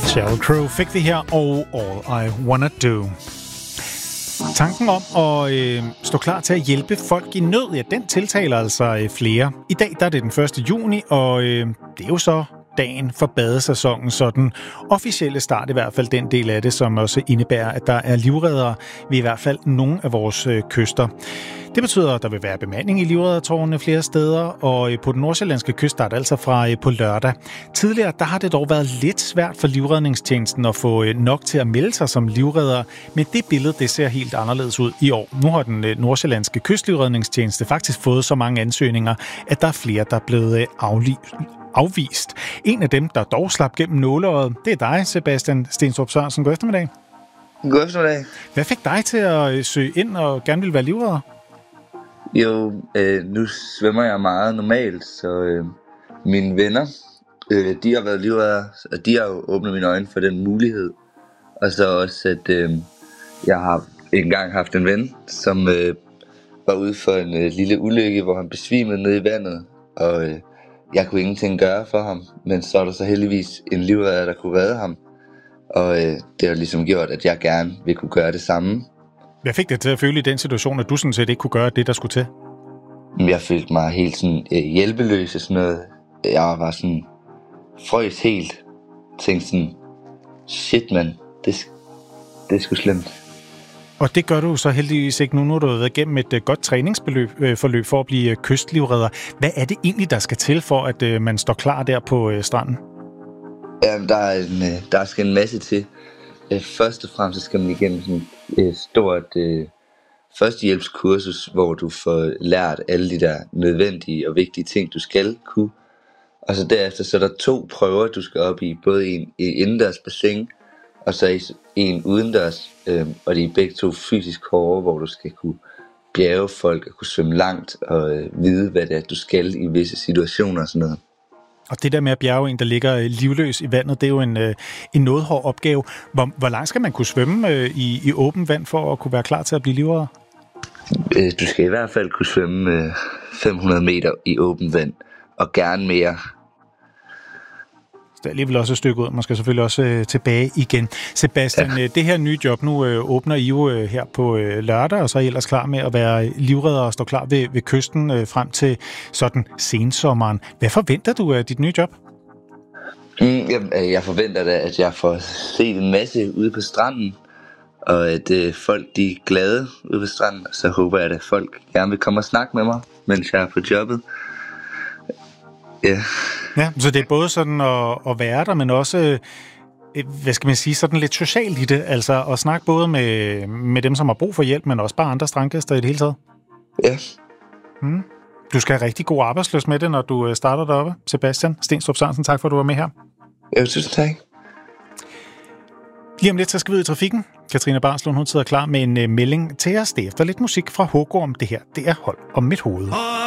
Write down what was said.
Sheryl Crow fik det her, og All I Wanna Do. Tanken om at stå klar til at hjælpe folk i nød, ja, den tiltaler altså flere. I dag der er det den 1. juni, og det er jo så dagen for badesæsonen, så den officielle start i hvert fald den del af det, som også indebærer, at der er livreddere ved i hvert fald nogle af vores kyster. Det betyder, at der vil være bemanding i livreddertårnene flere steder, og på den nordsjællandske kyst der er det altså fra på lørdag. Tidligere der har det dog været lidt svært for livredningstjenesten at få nok til at melde sig som livredder, men det billede det ser helt anderledes ud i år. Nu har den nordsjællandske kystlivredningstjeneste faktisk fået så mange ansøgninger, at der er flere, der er blevet afvist. En af dem, der dog slap gennem nåleøjet, det er dig, Sebastian Stenstrup Sørensen. God eftermiddag. God eftermiddag. Hvad fik dig til at søge ind og gerne ville være livredder? Jo, nu svømmer jeg meget normalt, så mine venner, de har været livreddere, og de har jo åbnet mine øjne for den mulighed. Og så også, at jeg har engang haft en ven, som var ude for en lille ulykke, hvor han besvimede nede i vandet, og jeg kunne ingenting gøre for ham, men så er der så heldigvis en livredder, der kunne redde ham, og det har ligesom gjort, at jeg gerne vil kunne gøre det samme. Hvad fik det til at føle i den situation, at du sådan set ikke kunne gøre det, der skulle til? Jeg følte mig helt sådan hjælpeløs og sådan noget. Jeg var sådan frøs helt. Tænkte sådan, shit mand, det er sgu slemt. Og det gør du så heldigvis ikke nu. Nu har du været igennem et godt træningsforløb for at blive kystlivredder. Hvad er det egentlig, der skal til for, at man står klar der på stranden? Jamen, der skal en masse til. Først og fremmest skal man igennem sådan et stort førstehjælpskursus, hvor du får lært alle de der nødvendige og vigtige ting, du skal kunne. Og så derefter så er der 2 prøver, du skal op i. Både en indendørs bassin, og så en udendørs. Og de er begge 2 fysisk hårde, hvor du skal kunne bjerge folk og kunne svømme langt og vide, hvad det er, du skal i visse situationer og sådan noget. Og det der med at bjerge en, der ligger livløs i vandet, det er jo en noget hård opgave. Hvor langt skal man kunne svømme i åbent vand for at kunne være klar til at blive livredder? Du skal i hvert fald kunne svømme 500 meter i åbent vand, og gerne mere. Det er alligevel også et stykke ud. Man skal selvfølgelig også tilbage igen. Sebastian, ja. Det her nye job, nu åbner I jo her på lørdag, og så er I ellers klar med at være livredder og stå klar ved kysten frem til sådan sensommeren. Hvad forventer du af dit nye job? Jeg forventer da, at jeg får set en masse ude på stranden, og at folk de er glade ude på stranden. Så håber jeg, at folk gerne vil komme og snakke med mig, mens jeg er på jobbet. Ja, så det er både sådan at være der, men også, hvad skal man sige, sådan lidt socialt i det, altså at snakke både med dem, som har brug for hjælp, men også bare andre strandgæster i det hele taget. Ja. Du skal have rigtig god arbejdsløs med det, når du starter deroppe. Sebastian Stenstrup Sørensen, tak for, at du var med her. Ja, tusind tak. Lige om lidt, så skal vi ud i trafikken. Katrine Barslund, hun sidder klar med en melding til os. Det efter lidt musik fra Hågorm. Det her, det er Hold om mit hoved.